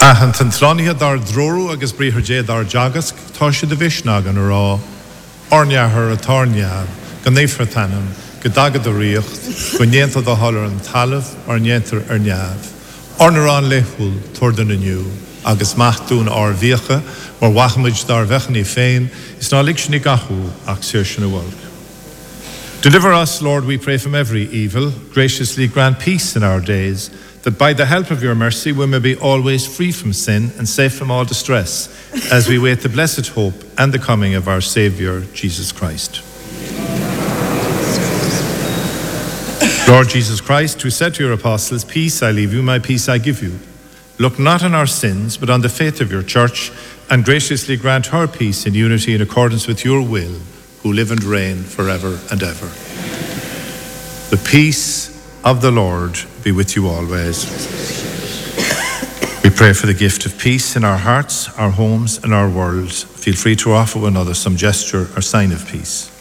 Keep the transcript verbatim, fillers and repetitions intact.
Ahan tantlania dar droru agus brihurje dar jagas tosha de vishnagan ra ornia her atarnia ganefratanam gedaga de riocht gonyenta de holler and talif ornienter erniav orneran lehul tordan anew agus machtun ar vicha or wachmij dar vechni fein is na likshni gahu aksirshna world. Deliver us, Lord, we pray, from every evil. Graciously grant peace in our days, that by the help of your mercy we may be always free from sin and safe from all distress, as we wait the blessed hope and the coming of our Saviour, Jesus Christ. Lord Jesus Christ, who said to your apostles, "Peace I leave you, my peace I give you," look not on our sins, but on the faith of your church, and graciously grant her peace and unity in accordance with your will, who live and reign forever and ever. The peace of the Lord be with you always. We pray for the gift of peace in our hearts, our homes, and our world. Feel free to offer one another some gesture or sign of peace.